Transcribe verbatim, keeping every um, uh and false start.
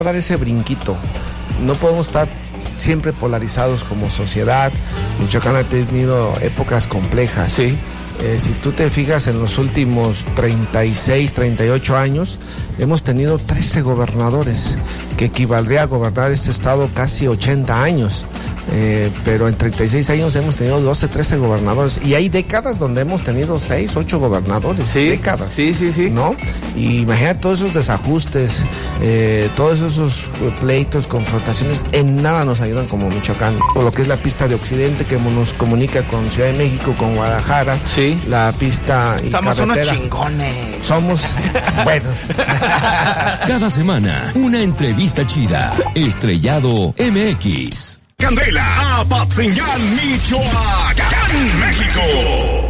dar ese brinquito. No podemos estar siempre polarizados como sociedad. Michoacán ha tenido épocas complejas. Sí. Eh, si tú te fijas, en los últimos treinta y seis, treinta y ocho años, hemos tenido trece gobernadores, que equivaldría a gobernar este estado casi ochenta años. Eh, pero en treinta y seis años hemos tenido doce, trece gobernadores, y hay décadas donde hemos tenido seis, ocho gobernadores. Sí, décadas. Sí, sí, sí. ¿No? Y imagínate todos esos desajustes, eh, todos esos pleitos, confrontaciones, en nada nos ayudan como Michoacán. O lo que es la pista de Occidente, que nos comunica con Ciudad de México, con Guadalajara. Sí. La pista y Somos carretera. unos chingones. Somos buenos. Cada semana, una entrevista chida. Estrellado M X. Candela, Apatzingán, Michoacán, México.